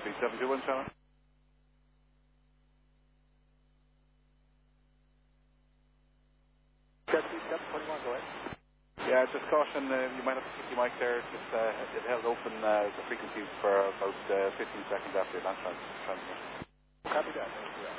3721, Shannon. Jet 3721, go ahead. Yeah, just caution, you might have to keep your mic there. Just it held open the frequency for about 15 seconds after your launch transmission. Copy that.